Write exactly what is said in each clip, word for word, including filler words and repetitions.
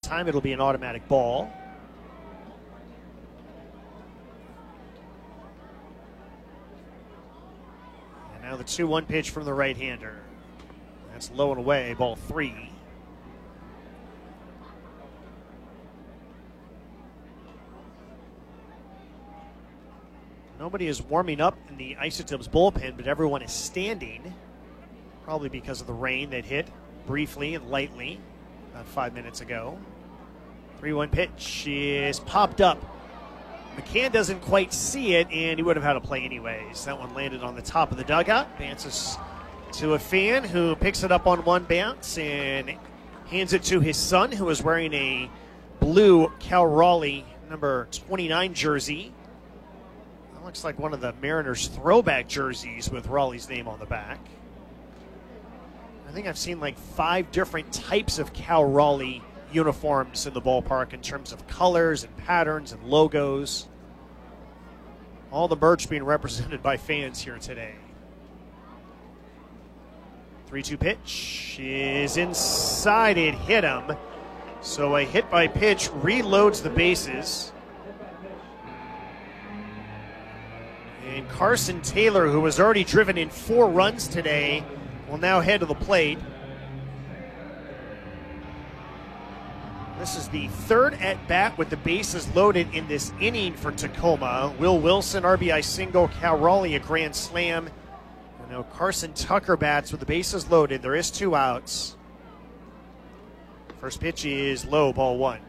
time, it'll be an automatic ball. And now the two one pitch from the right-hander. That's low and away, ball three. Nobody is warming up in the Isotopes bullpen, but everyone is standing, probably because of the rain that hit briefly and lightly about five minutes ago. three one pitch is popped up. McCann doesn't quite see it, and he would have had a play anyways. That one landed on the top of the dugout. Bounces to a fan who picks it up on one bounce and hands it to his son, who is wearing a blue Cal Raleigh number twenty-nine jersey. That looks like one of the Mariners throwback jerseys with Raleigh's name on the back. I think I've seen like five different types of Cal Raleigh uniforms in the ballpark in terms of colors and patterns and logos. All the merch being represented by fans here today. three two pitch is inside. It hit him. So a hit by pitch reloads the bases. And Carson Taylor, who was already driven in four runs today, will now head to the plate. This is the third at-bat with the bases loaded in this inning for Tacoma. Will Wilson, R B I single, Cal Raleigh, a grand slam. And now Carson Tucker bats with the bases loaded. There is two outs. First pitch is low, ball one.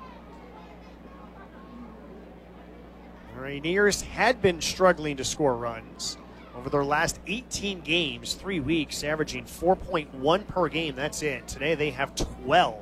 The Rainiers had been struggling to score runs over their last eighteen games, three weeks, averaging four point one per game. That's it. Today they have twelve.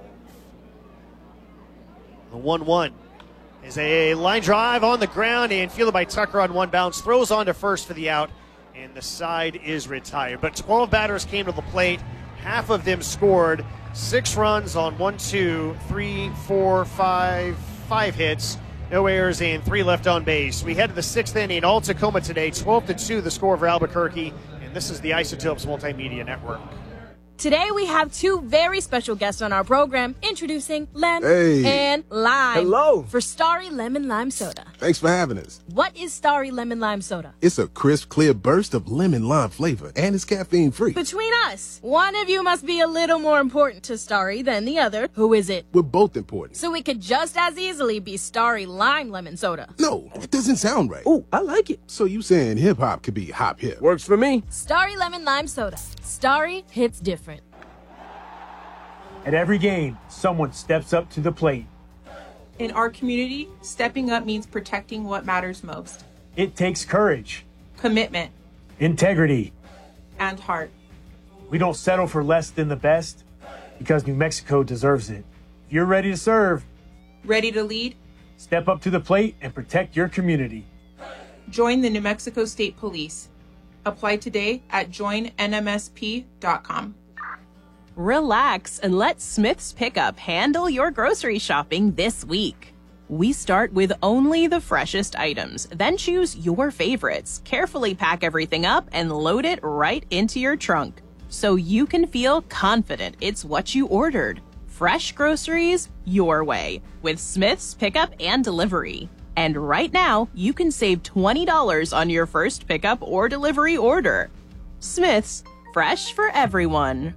The one one is a line drive on the ground and fielded by Tucker on one bounce. Throws on to first for the out, and the side is retired. But twelve batters came to the plate. Half of them scored. Six runs on one, two, three, four, five, five hits. No errors and three left on base. We head to the sixth inning. All Tacoma today, twelve to two, the score for Albuquerque. And this is the Isotopes Multimedia Network. Today we have two very special guests on our program, introducing Lem Hey. and Lime. Hello. For Starry Lemon Lime Soda. Thanks for having us. What is Starry Lemon Lime Soda? It's a crisp, clear burst of lemon lime flavor, and it's caffeine free. Between us, one of you must be a little more important to Starry than the other. Who is it? We're both important. So it could just as easily be Starry Lime Lemon Soda. No, that doesn't sound right. Oh, I like it. So you saying hip hop could be hop hip? Works for me. Starry Lemon Lime Soda. Starry hits different. At every game, someone steps up to the plate. In our community, stepping up means protecting what matters most. It takes courage, Commitment integrity. and heart. We don't settle for less than the best because New Mexico deserves it. If you're ready to serve, Ready to lead? step up to the plate and protect your community. Join the New Mexico State Police. Apply today at join N M S P dot com. Relax and let Smith's Pickup handle your grocery shopping this week. We start with only the freshest items, then choose your favorites, carefully pack everything up, and load it right into your trunk so you can feel confident it's what you ordered. Fresh groceries your way with Smith's Pickup and Delivery. And right now, you can save twenty dollars on your first pickup or delivery order. Smith's, fresh for everyone.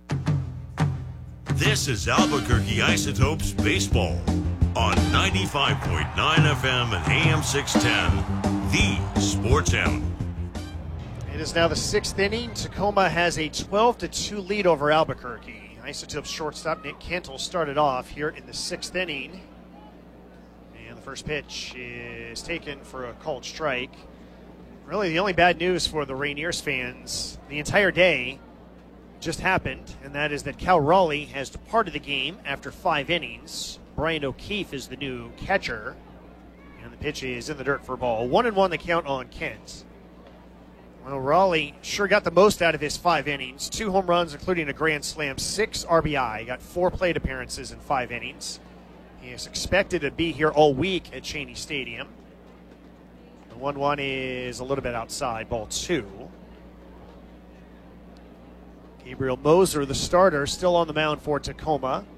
This is Albuquerque Isotopes Baseball on ninety-five point nine F M and A M six ten, the Sports Animal. It is now the sixth inning. Tacoma has a twelve to two lead over Albuquerque. Isotopes shortstop Nick Kentel started off here in the sixth inning. And the first pitch is taken for a called strike. Really, the only bad news for the Rainiers fans the entire day just happened, and that is that Cal Raleigh has departed the game after five innings. Brian O'Keefe is the new catcher, and the pitch is in the dirt for a ball. One and one the count on Kent. Well, Raleigh sure got the most out of his five innings. Two home runs, including a grand slam, six R B I. Got four plate appearances in five innings. He is expected to be here all week at Cheney Stadium. The one one is a little bit outside, ball two. Gabriel Moser, the starter, still on the mound for Tacoma.